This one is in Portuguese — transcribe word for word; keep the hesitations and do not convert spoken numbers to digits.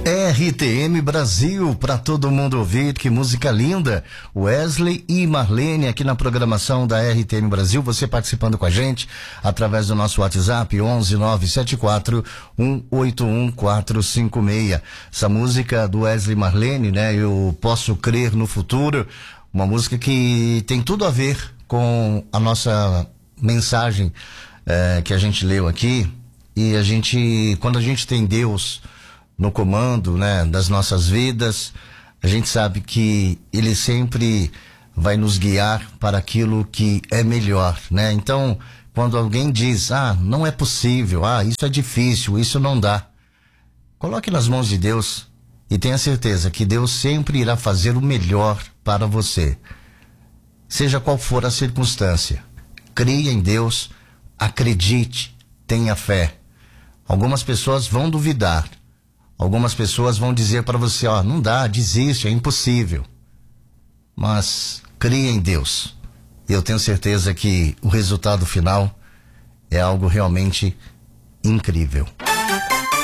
R T M Brasil, para todo mundo ouvir, que música linda. Wesley e Marlene aqui na programação da R T M Brasil, você participando com a gente através do nosso WhatsApp onze nove sete quatro um oito um quatro cinco seis. Essa música do Wesley e Marlene, né? Eu Posso Crer no Futuro, uma música que tem tudo a ver com a nossa mensagem é, que a gente leu aqui. E a gente, quando a gente tem Deus no comando, né, das nossas vidas, a gente sabe que Ele sempre vai nos guiar para aquilo que é melhor, né? Então, quando alguém diz, ah, não é possível, ah, isso é difícil, isso não dá, coloque nas mãos de Deus e tenha certeza que Deus sempre irá fazer o melhor para você. Seja qual for a circunstância, creia em Deus, acredite, tenha fé. Algumas pessoas vão duvidar. Algumas pessoas vão dizer para você, ó, não dá, desiste, é impossível. Mas creia em Deus. Eu tenho certeza que o resultado final é algo realmente incrível.